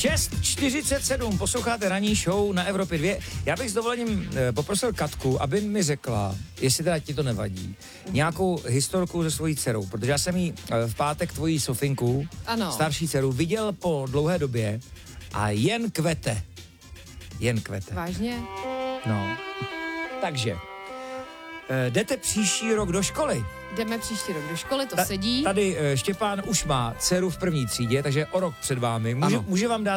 6:47, posloucháte ranní show na Evropě 2. Já bych s dovolením poprosil Katku, aby mi řekla, jestli teda ti to nevadí, nějakou historku se svojí dcerou, protože já jsem jí v pátek tvojí Sofinku, starší dceru, viděl po dlouhé době a jen kvete. Jen kvete. Vážně? No. Takže, jdete příští rok do školy? Jdeme příští rok do školy, to sedí. Tady Štěpán už má dceru v první třídě, takže o rok před vámi. Může vám dát